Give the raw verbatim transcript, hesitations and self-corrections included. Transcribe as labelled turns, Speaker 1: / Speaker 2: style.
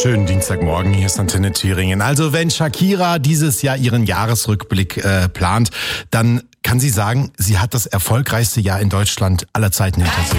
Speaker 1: Schönen Dienstagmorgen, hier ist Antenne Thüringen. Also wenn Shakira dieses Jahr ihren Jahresrückblick äh, plant, dann kann sie sagen, sie hat das erfolgreichste Jahr in Deutschland aller Zeiten hinter sich.